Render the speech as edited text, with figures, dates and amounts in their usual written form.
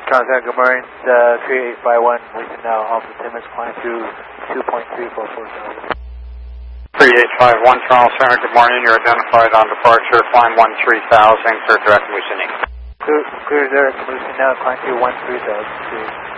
Contact, good morning. 3851, Lisa now, Alpha Timmins, climb to 2.344,000. 3851, Toronto Center, good morning. You're identified on departure, climb 13,000, clear direct Moose Inc. Clear direct Moose now, climb to 13,000.